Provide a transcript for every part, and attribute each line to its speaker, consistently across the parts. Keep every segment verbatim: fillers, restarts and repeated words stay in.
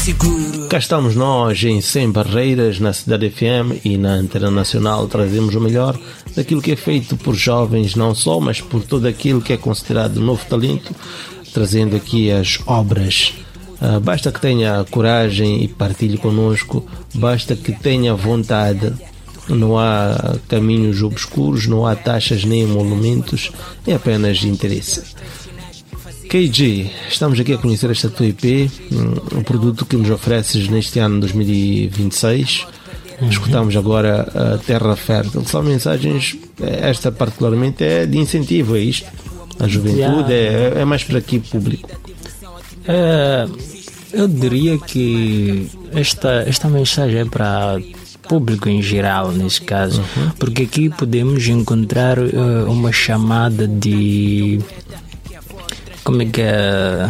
Speaker 1: seguro.
Speaker 2: Cá estamos nós em Sem Barreiras, na Cidade F M e na Antena Nacional. Trazemos o melhor daquilo que é feito por jovens, não só, mas por todo aquilo que é considerado novo talento, trazendo aqui as obras. Uh, basta que tenha coragem e partilhe connosco, basta que tenha vontade. Não há caminhos obscuros, não há taxas nem emolumentos, é apenas interesse. K G, estamos aqui a conhecer esta tua E P, um, um produto que nos ofereces neste ano dois mil e vinte e seis. Uhum. Escutamos agora a Terra Fértil. São mensagens, esta particularmente é de incentivo, é isto? A juventude, yeah. é, é mais para que público?
Speaker 3: É, eu diria que esta, esta mensagem é para público em geral, nesse caso, uhum. porque aqui podemos encontrar uh, uma chamada de... como é que é?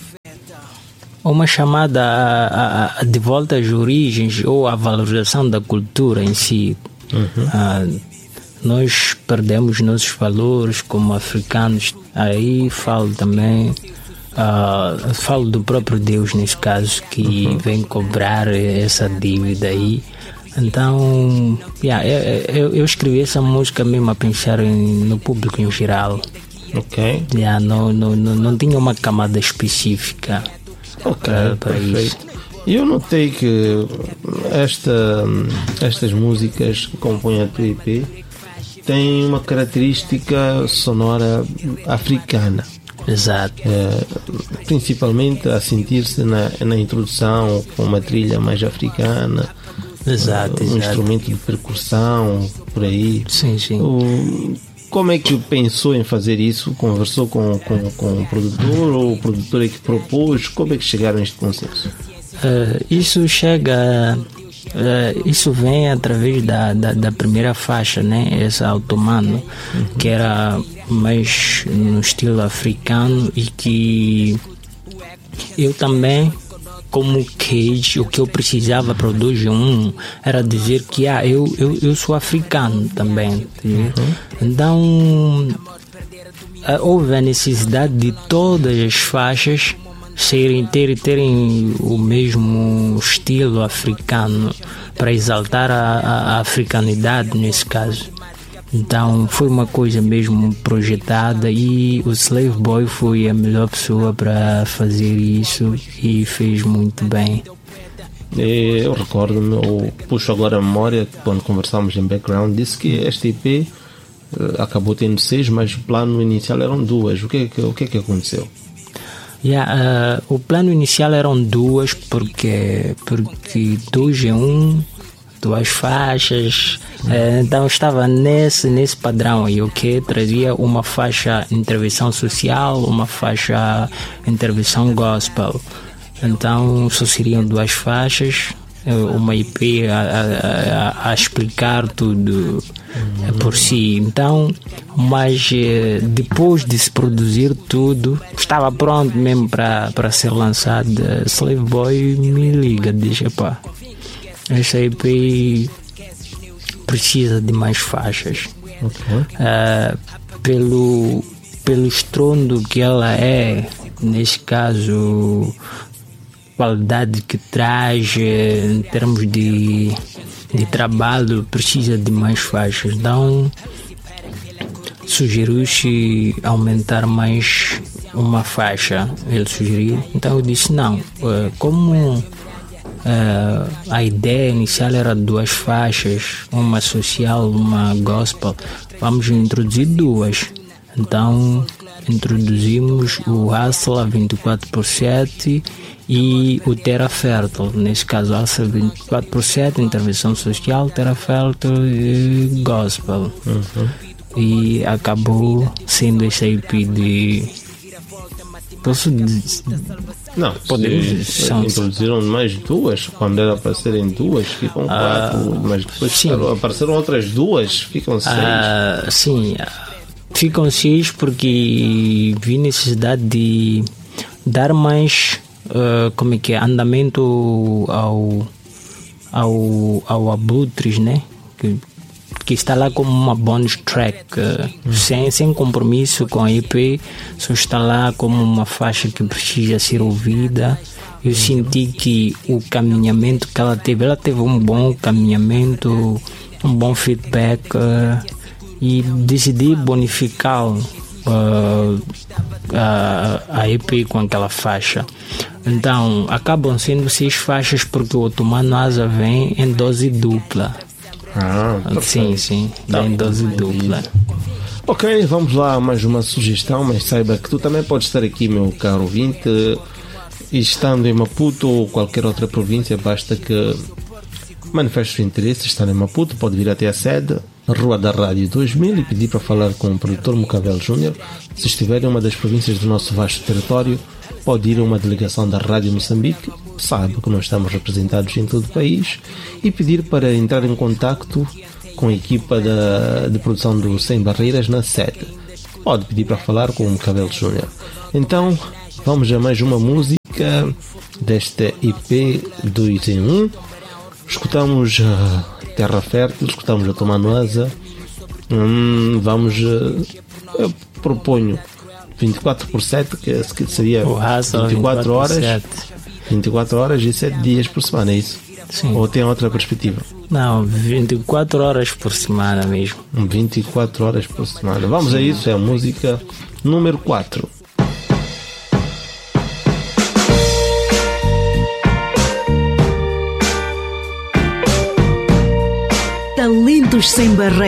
Speaker 3: Uma chamada a, a, a de volta às origens ou à valorização da cultura em si. Uhum. Uh, nós perdemos nossos valores como africanos. Aí falo também, uh, falo do próprio Deus nesse caso, que uhum. vem cobrar essa dívida aí. Então, yeah, eu, eu, eu escrevi essa música mesmo a pensar em, no público em geral.
Speaker 2: Ok.
Speaker 3: Yeah, não, não, não, não tinha uma camada específica.
Speaker 2: Ok,
Speaker 3: para, para
Speaker 2: perfeito.
Speaker 3: isso.
Speaker 2: E eu notei que esta, estas músicas que compõem a tua E P têm uma característica sonora africana.
Speaker 3: Exato.
Speaker 2: É, principalmente a sentir-se na, na introdução com uma trilha mais africana.
Speaker 3: Exato,
Speaker 2: um
Speaker 3: exato.
Speaker 2: instrumento de percussão, por aí.
Speaker 3: Sim, sim.
Speaker 2: O, como é que pensou em fazer isso? Conversou com, com, com o produtor ou o produtor é que propôs? Como é que chegaram a este consenso?
Speaker 3: Uh, isso chega... Uh, isso vem através da, da, da primeira faixa, né? Essa Otomano, uhum. que era mais no estilo africano e que eu também, como Cage, o que eu precisava para o dois um era dizer que ah, eu, eu, eu sou africano também. Uhum. Então uh, houve a necessidade de todas as faixas serem, terem, terem o mesmo estilo africano para exaltar a, a, a africanidade nesse caso. Então foi uma coisa mesmo projetada e o Slave Boy foi a melhor pessoa para fazer isso e fez muito bem.
Speaker 2: Eu recordo-me, ou puxo agora a memória, quando conversámos em background, disse que esta E P uh, acabou tendo seis, mas o plano inicial eram duas. O que é que, o que, é que aconteceu?
Speaker 3: Yeah, uh, o plano inicial eram duas, porque, porque dois em um, duas faixas, uh, então estava nesse, nesse padrão e o que trazia uma faixa intervenção social, uma faixa intervenção gospel. Então só seriam duas faixas, uma E P a, a, a, a explicar tudo uhum. por si. Então, mas depois de se produzir tudo, estava pronto mesmo para ser lançado. Slave Boy me liga, diz: epá, essa E P precisa de mais faixas.
Speaker 2: Okay.
Speaker 3: Uh, pelo, pelo estrondo que ela é, nesse caso, qualidade que traz em termos de, de trabalho, precisa de mais faixas. Então sugeriu-se aumentar mais uma faixa. Ele sugeriu, então eu disse não, como Uh, a ideia inicial era duas faixas, uma social, uma gospel, vamos introduzir duas. Então introduzimos o Hustle a vinte e quatro por sete e o Terra Fértil. Nesse caso, Hustle vinte e quatro por sete, intervenção social, Terra Fértil e gospel.
Speaker 2: Uhum.
Speaker 3: E acabou sendo essa E P de... Posso dizer...
Speaker 2: Não,
Speaker 3: podemos
Speaker 2: são... introduziram mais duas, quando era para serem duas, ficam quatro, uh, mas depois sim. apareceram outras duas, ficam seis.
Speaker 3: Uh, sim, ficam seis porque vi necessidade de dar mais uh, como é que é, andamento ao, ao, ao Abutres, né? Que, que está lá como uma bonus track, uh, hum. sem, sem compromisso com a E P, só está lá como uma faixa que precisa ser ouvida eu senti que o caminhamento que ela teve, ela teve um bom caminhamento, um bom feedback, uh, e decidi bonificá-lo, uh, a, a E P com aquela faixa. Então acabam sendo seis faixas porque o Otomano Asa vem em dose dupla.
Speaker 2: Ah,
Speaker 3: sim, sim,
Speaker 2: tá,
Speaker 3: vem em dose dupla.
Speaker 2: Ok, vamos lá, mais uma sugestão, mas saiba que tu também podes estar aqui, meu caro ouvinte, e estando em Maputo ou qualquer outra província, basta que manifeste o interesse, estar em Maputo, pode vir até a sede, Rua da Rádio dois mil, e pedir para falar com o produtor Mucavel Júnior. Se estiver em uma das províncias do nosso vasto território, pode ir a uma delegação da Rádio Moçambique, sabe que nós estamos representados em todo o país, e pedir para entrar em contacto com a equipa de, de produção do Sem Barreiras na sede. Pode pedir para falar com o Mucavel Júnior. Então, vamos a mais uma música desta E P dois em um. Escutamos uh, Terra Fértil, escutamos a Otomano Asa. Hum, vamos, uh, eu proponho vinte e quatro por sete, que, que seria vinte e quatro horas, vinte e quatro horas e sete dias por semana, é isso?
Speaker 3: Sim.
Speaker 2: Ou tem outra perspectiva?
Speaker 3: Não, vinte e quatro horas por semana mesmo.
Speaker 2: vinte e quatro horas por semana. Vamos Sim. a isso, é a música número quatro.
Speaker 1: Talentos sem barreiras.